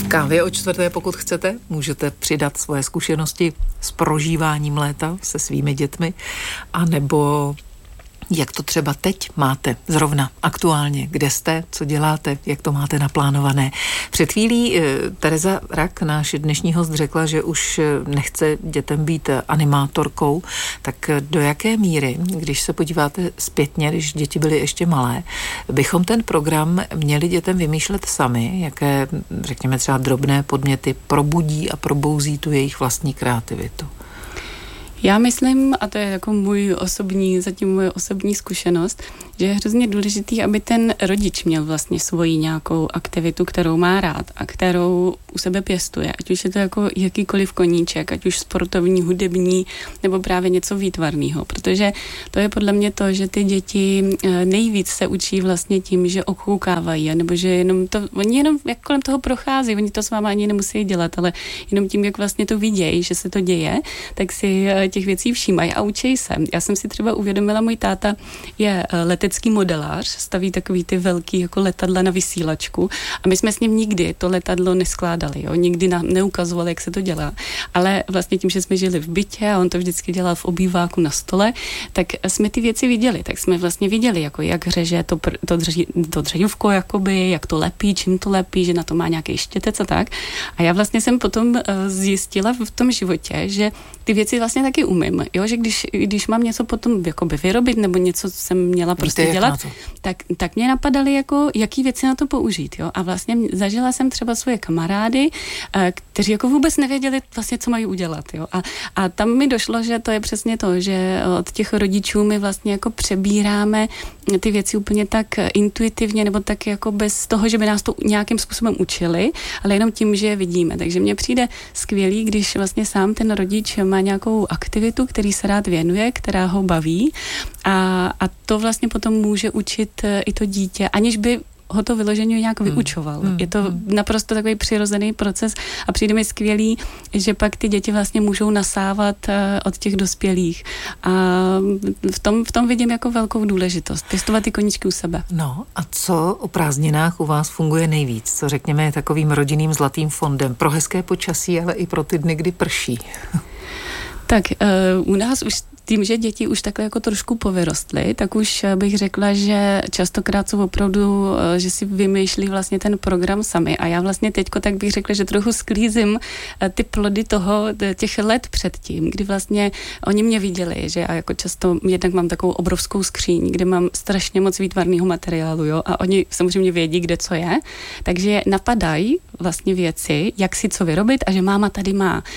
Kávě o čtvrté, pokud chcete, můžete přidat svoje zkušenosti s prožíváním léta se svými dětmi, anebo jak to třeba teď máte zrovna aktuálně, kde jste, co děláte, jak to máte naplánované. Před chvílí Tereza Rak, náš dnešní host, řekla, že už nechce dětem být animátorkou, tak do jaké míry, když se podíváte zpětně, když děti byly ještě malé, bychom ten program měli dětem vymýšlet sami, jaké, řekněme třeba drobné podněty probudí a probouzí tu jejich vlastní kreativitu? Já myslím, a to je jako zatím moje osobní zkušenost, že je hrozně důležitý, aby ten rodič měl vlastně svoji nějakou aktivitu, kterou má rád a kterou u sebe pěstuje. Ať už je to jako jakýkoliv koníček, ať už sportovní, hudební, nebo právě něco výtvarného. Protože to je podle mě to, že ty děti nejvíc se učí vlastně tím, že okoukávají, nebo že oni jenom jak kolem toho prochází, oni to s váma ani nemusí dělat, ale jenom tím, jak vlastně to vidějí, že se to děje, tak si těch věcí všímají a učí se. Já jsem si třeba uvědomila, můj táta je letecký modelář, staví takový ty velký jako letadla na vysílačku a my jsme s ním nikdy to letadlo neskládali, jo? Nikdy nám neukazovali, jak se to dělá. Ale vlastně tím, že jsme žili v bytě a on to vždycky dělal v obýváku na stole, tak jsme ty věci viděli. Tak jsme vlastně viděli, jako jak řeže to dřeňovko, jakoby, jak to lepí, čím to lepí, že na to má nějaký štětec a tak. A já vlastně jsem potom zjistila v tom životě, že ty věci vlastně taky umím, jo? Že když mám něco potom jakoby vyrobit nebo něco jsem měla prostě dělat, tak mě napadaly jako, jaký věci na to použít, jo? A vlastně zažila jsem třeba svoje kamarády, kteří jako vůbec nevěděli vlastně, co mají udělat, jo? A tam mi došlo, že to je přesně to, že od těch rodičů my vlastně jako přebíráme ty věci úplně tak intuitivně nebo tak jako bez toho, že by nás to nějakým způsobem učili, ale jenom tím, že je vidíme. Takže mně přijde skvělý, když vlastně sám ten rodič má nějakou aktivitu, který se rád věnuje, která ho baví a to vlastně potom může učit i to dítě, aniž by ho to vyloženě nějak vyučoval. Je to naprosto takový přirozený proces a přijde mi skvělý, že pak ty děti vlastně můžou nasávat od těch dospělých. A v tom vidím jako velkou důležitost. Pěstovat ty koníčky u sebe. No a co o prázdninách u vás funguje nejvíc? Co řekněme je takovým rodinným zlatým fondem pro hezké počasí, ale i pro ty dny, kdy prší? Tak u nás už tím, že děti už takhle jako trošku povyrostly, tak už bych řekla, že častokrát jsou opravdu, že si vymýšlí vlastně ten program sami. A já vlastně teďko tak bych řekla, že trochu sklízím ty plody těch let předtím, kdy vlastně oni mě viděli, že já jako často jednak mám takovou obrovskou skříň, kde mám strašně moc výtvarného materiálu, jo, a oni samozřejmě vědí, kde co je, takže napadají vlastně věci, jak si co vyrobit a že máma tady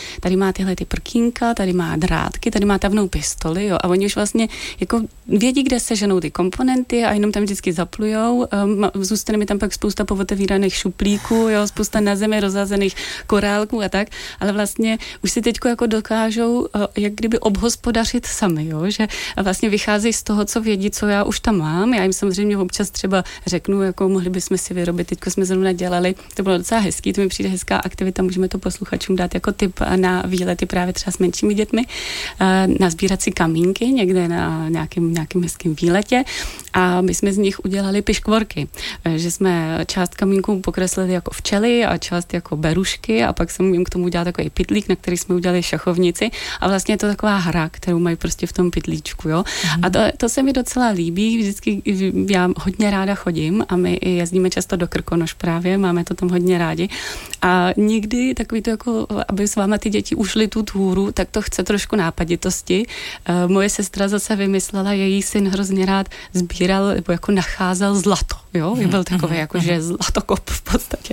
má tyhle ty prkínka, tady má drátky, tady má tavnou pistoli, jo, a oni už vlastně jako vědí, kde seženou ty komponenty a jenom tam vždycky zaplujou. Zůstane mi tam pak spousta povotevíraných šuplíků, jo, spousta na zemi rozházených korálků a tak, ale vlastně už si teďko jako dokážou jak kdyby obhospodařit sami, jo, že vlastně vycházejí z toho, co vědí, co já už tam mám. Já jim samozřejmě občas třeba řeknu, jako mohli bychom si vyrobit, teďko jsme zrovna dělali, to bylo docela hezký, to mi přijde hezká aktivita, můžeme to posluchačům dát jako tip na výlety právě třeba s menšími dětmi, nazbírat si kamínky někde na nějakým hezkým výletě a my jsme z nich udělali piškvorky, že jsme část kamínků pokreslili jako včely a část jako berušky a pak jsem jim k tomu udělala takový pytlík, na který jsme udělali šachovnici a vlastně je to taková hra, kterou mají prostě v tom pytlíčku, jo. A to se mi docela líbí, vždycky já hodně ráda chodím a my jezdíme často do Krkonoš právě, máme to tam hodně rádi a nikdy takový to jako, aby s váma ty děti ušly tu túru, tak to chce trošku nápaditosti. Moje sestra zase vymyslela, její syn hrozně rád sbíral nebo jako nacházel zlato, jo, byl takový jakože zlatokop v podstatě.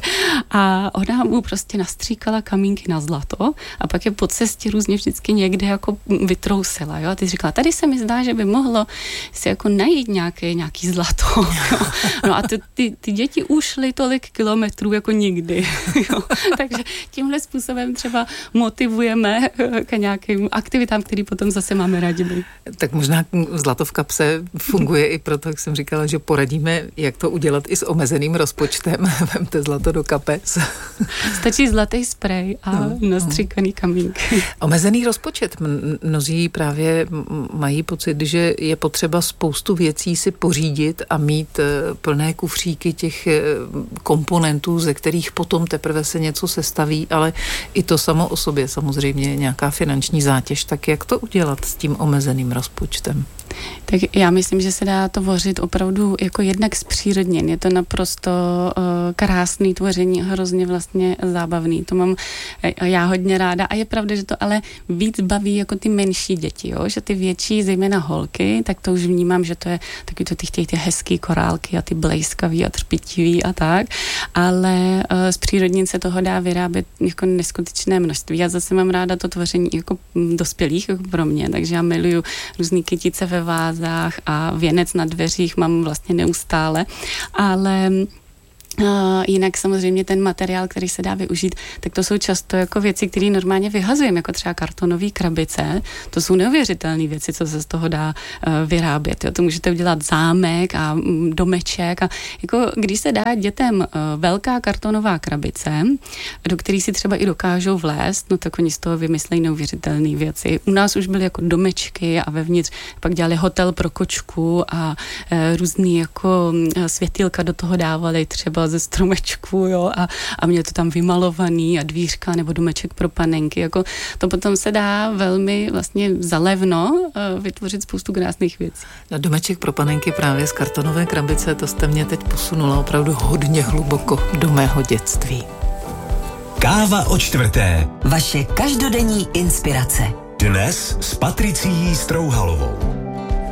A ona mu prostě nastříkala kamínky na zlato a pak je po cestě různě vždycky někde jako vytrousila, jo. A ty říkala, tady se mi zdá, že by mohlo si jako najít nějaký zlato, jo. No a ty děti ušly tolik kilometrů jako nikdy, jo. Takže tímhle způsobem třeba motivujeme k nějakým aktivitám, které potom zase máme budeme rádi být. Tak možná zlato v kapse funguje i proto, jak jsem říkala, že poradíme, jak to udělat i s omezeným rozpočtem. Vemte zlato do kapes. Stačí zlatý sprej a nastříkaný kamínk. Omezený rozpočet. Mnozí právě mají pocit, že je potřeba spoustu věcí si pořídit a mít plné kufříky těch komponentů, ze kterých potom teprve se něco sestaví, ale i to samo o sobě samozřejmě je nějaká finanční zátěž. Tak jak to udělat s tím omezeným rozpočtem? Tak já myslím, že se dá to tvořit opravdu jako jednak zpřírodněn. Je to naprosto krásný tvoření, hrozně vlastně zábavný. To mám já hodně ráda a je pravda, že to ale víc baví jako ty menší děti, jo? Že ty větší, zejména holky, tak to už vnímám, že to je taky to ty hezký korálky a ty blejskavý a trpitivý a tak, ale z přírodnin se toho dá vyrábět jako neskutečné množství. Já zase mám ráda to tvoření jako dospělých jako pro mě, takže já miluju různý kytice ve vázách a věnec na dveřích mám vlastně neustále, ale jinak samozřejmě ten materiál, který se dá využít, tak to jsou často jako věci, které normálně vyhazujeme, jako třeba kartonové krabice. To jsou neuvěřitelné věci, co se z toho dá vyrábět. Jo. To můžete udělat zámek a domeček a jako když se dá dětem velká kartonová krabice, do které si třeba i dokážou vlézt, no tak oni z toho vymyslejí neuvěřitelné věci. U nás už byly jako domečky a vevnitř pak dělali hotel pro kočku a různý jako světýlka do toho dávali třeba ze stromečku, jo, a mě to tam vymalovaný a dvířka nebo domeček pro panenky, jako to potom se dá velmi vlastně zalevno vytvořit spoustu krásných věcí. Na domeček pro panenky právě z kartonové krabice, to jste mě teď posunula opravdu hodně hluboko do mého dětství. Káva o čtvrté. Vaše každodenní inspirace. Dnes s Patricií Strouhalovou.